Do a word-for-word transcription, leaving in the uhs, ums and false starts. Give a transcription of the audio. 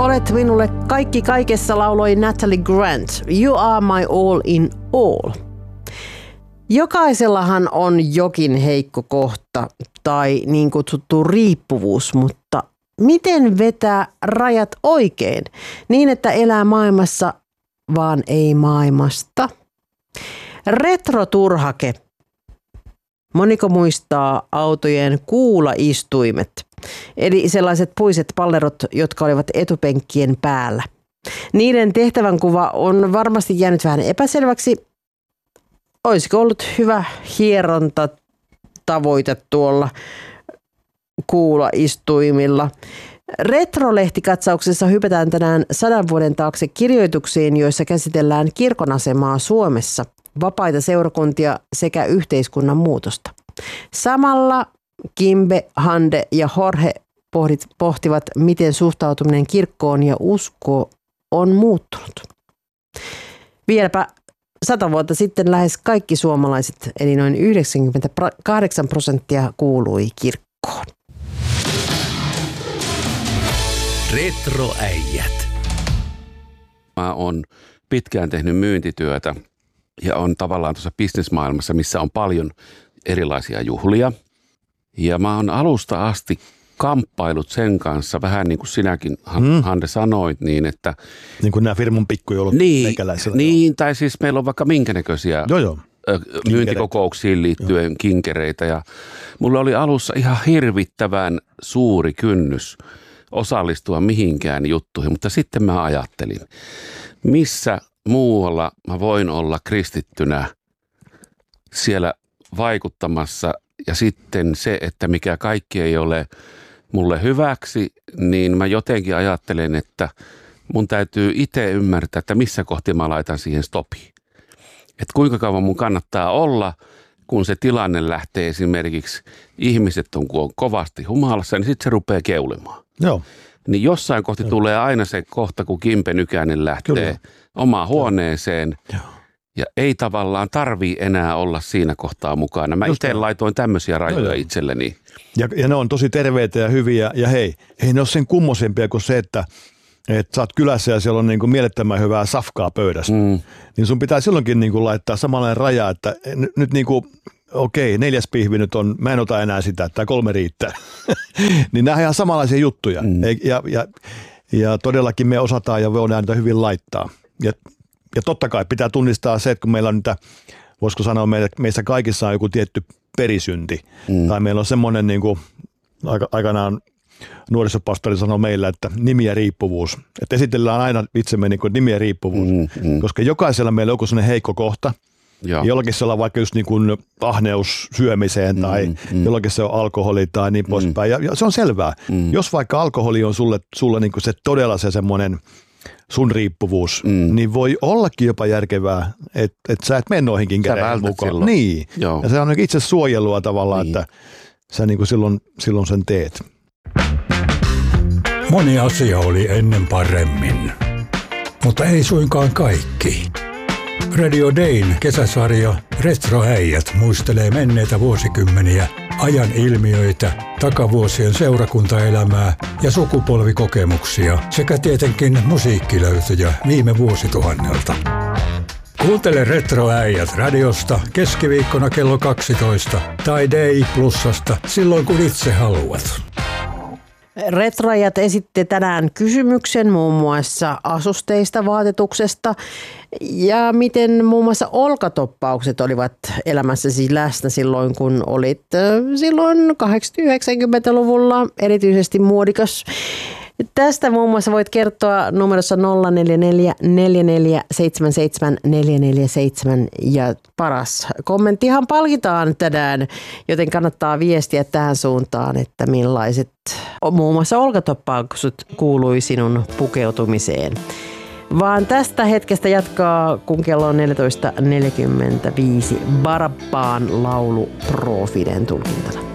olet minulle kaikki kaikessa, lauloi Natalie Grant. You are my all in all. Jokaisellahan on jokin heikko kohta tai niin kutsuttu riippuvuus, mutta miten vetää rajat oikein niin, että elää maailmassa, vaan ei maailmasta? Retroturhake. Moniko muistaa autojen kuulaistuimet, eli sellaiset puiset pallerot, jotka olivat etupenkkien päällä. Niiden tehtävänkuva on varmasti jäänyt vähän epäselväksi. Olisiko ollut hyvä hierontatavoite tuolla kuulaistuimilla? Retrolehtikatauksessa hypätään tänään sadan vuoden taakse kirjoituksiin, joissa käsitellään kirkon asemaa Suomessa, vapaita seurakuntia sekä yhteiskunnan muutosta. Samalla Kimbe, Hande ja Jorge pohtivat, miten suhtautuminen kirkkoon ja uskoon on muuttunut. Vieläpä sata vuotta sitten lähes kaikki suomalaiset, eli noin yhdeksänkymmentäkahdeksan prosenttia kuului kirkkoon. Retroäijät. Mä oon pitkään tehnyt myyntityötä ja on tavallaan tuossa bisnesmaailmassa, missä on paljon erilaisia juhlia. Ja mä oon alusta asti kamppailut sen kanssa, vähän niin kuin sinäkin, mm. Hande, sanoit, niin että... Niin kuin nämä firman pikkujoulut niin, meikäläisellä. Niin, tai siis meillä on vaikka minkä näköisiä joo, joo. myyntikokouksiin liittyen joo. kinkereitä. Ja mulla oli alussa ihan hirvittävän suuri kynnys osallistua mihinkään juttuihin, mutta sitten mä ajattelin, missä muualla mä voin olla kristittynä siellä vaikuttamassa. Ja sitten se, että mikä kaikki ei ole mulle hyväksi, niin mä jotenkin ajattelen, että mun täytyy itse ymmärtää, että missä kohti mä laitan siihen stopiin. Että kuinka kauan mun kannattaa olla, kun se tilanne lähtee esimerkiksi, ihmiset on, kun on kovasti humalassa, niin sitten se rupeaa keulimaan. Joo. Niin jossain kohti Joo. tulee aina se kohta, kun Kimpe Nykänen lähtee Kyllä. omaan huoneeseen. Joo. Ja ei tavallaan tarvii enää olla siinä kohtaa mukana. Mä itse laitoin tämmöisiä rajoja no, itselleni. Ja, ja ne on tosi terveitä ja hyviä. Ja hei, ei ne ole sen kummosempia kuin se, että, että sä oot kylässä ja siellä on niin kuin mielettömän hyvää safkaa pöydässä. Mm. Niin sun pitää silloinkin niin kuin laittaa samanlainen raja, että nyt niin kuin, okei, neljäs pihvi nyt on, mä en ota enää sitä, että kolme riittää. Niin nämä on ihan samanlaisia juttuja. Mm. Ja, ja, ja todellakin me osataan ja voidaan niitä hyvin laittaa. Ja Ja totta kai pitää tunnistaa se, että kun meillä on niitä, voisiko sanoa, meissä kaikissa on joku tietty perisynti. Mm. Tai meillä on semmoinen, niin kuin aikanaan nuorisopastori sanoi meillä, että nimi ja riippuvuus. Että esitellään aina itsemme niin kuin nimi ja riippuvuus. Mm, mm. Koska jokaisella meillä on joku sellainen heikko kohta. Joo. Jollakin se on vaikka just niin kuin ahneus syömiseen tai mm, mm. jollakin se on alkoholi tai niin poispäin. Mm. Ja, ja se on selvää. Mm. Jos vaikka alkoholi on sulle, sulle niin kuin se todella se semmoinen sun riippuvuus, mm. niin voi ollakin jopa järkevää, että et sä et mene noihinkin käden mukaan. Silloin. Niin. Joo. Ja se on itse suojelua tavallaan, niin. että sä niin kuin silloin, silloin sen teet. Moni asia oli ennen paremmin, mutta ei suinkaan kaikki. Radio Dayn kesäsarja Retroäijät muistelee menneitä vuosikymmeniä, ajan ilmiöitä, takavuosien seurakuntaelämää ja sukupolvikokemuksia sekä tietenkin musiikkilöytöjä viime vuosituhannelta. Kuuntele Retroäijät radiosta keskiviikkona kello kaksitoista tai Day Plusasta silloin kun itse haluat. Retroäijät esitti tänään kysymyksen muun muassa asusteista, vaatetuksesta ja miten muun muassa olkatoppaukset olivat elämässäsi läsnä silloin, kun olit silloin kahdeksankymmentä-yhdeksänkymmentäluvulla erityisesti muodikas. Tästä muun muassa voit kertoa numerossa nolla neljä neljä neljä neljä seitsemän seitsemän neljä neljä seitsemän ja paras kommenttihan palkitaan tänään, joten kannattaa viestiä tähän suuntaan, että millaiset muun muassa olkatoppaukset kuului sinun pukeutumiseen. Vaan tästä hetkestä jatkaa, kun kello on neljätoista neljäkymmentäviisi Barabbaan laulu Profiden tulkintana.